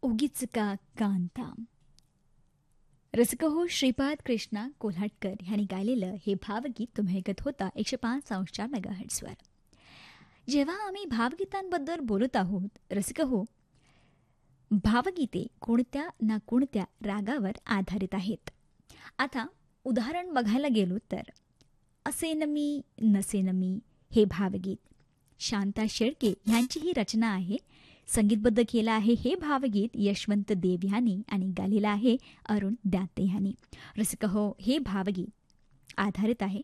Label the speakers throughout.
Speaker 1: उगीच का कांता. रसिकहो श्रीपाद कृष्णा कोल्हाटकर यांनी गायलेलं हे भावगीत तुम्ही ऐकत होता 105.4 मेगाहर्ट्झवर. जेव्हा आम्ही भावगीतांबद्दल बोलत आहोत रसिकहो, भावगीते कोणत्या ना कोणत्या रागावर आधारित आहेत. आता उदाहरण बघायला गेलो तर असेन मी नसेन मी हे भावगीत शांता शेळके यांची ही रचना आहे. संगीतबद्ध केलं आहे हे भावगीत यशवंत देव यांनी आणि गायलेलं आहे अरुण दाते यांनी. रसिकहो, हे भावगीत आधारित आहे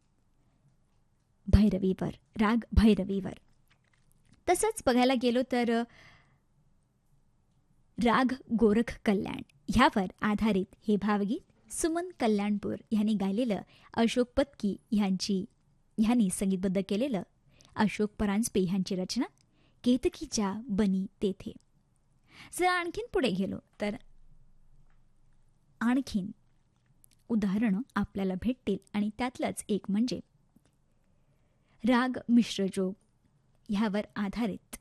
Speaker 1: भैरवीवर, राग भैरवीवर. तसंच बघायला गेलो तर राग गोरख कल्याण ह्यावर आधारित हे भावगीत सुमन कल्याणपूर यांनी गायलेलं, अशोक पत्की ह्यांनी संगीतबद्ध केलेलं, अशोक परांजपे ह्यांची रचना, केतकीच्या बनी तेथे. जर आणखीन पुढे गेलो तर आणखीन उदाहरणं आपल्याला भेटतील आणि त्यातलंच एक म्हणजे राग मिश्रजोग ह्यावर आधारित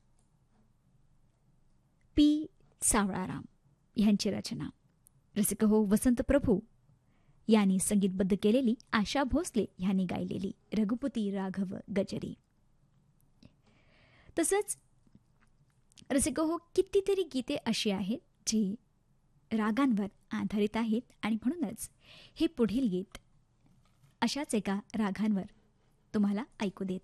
Speaker 1: पी सावळाराम ह्यांची रचना. रसिकहो, वसंत प्रभू यांनी संगीतबद्ध केलेली, आशा भोसले यांनी गायलेली रघुपती राघव गजरी. तसंच रसिकहो, कितीतरी गीते अशी आहेत जी रागांवर आधारित आहेत आणि म्हणूनच हे पुढील गीत अशाच एका रागांवर तुम्हाला ऐकू देत